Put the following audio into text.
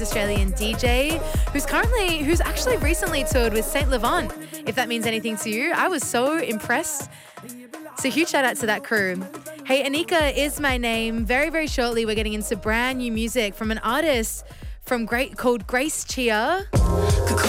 Australian DJ who's actually recently toured with Saint Levant. If that means anything to you, I was so impressed. So huge shout out to that crew. Hey, Anika is my name. Very, very shortly, we're getting into brand new music from an artist called Grace Chia.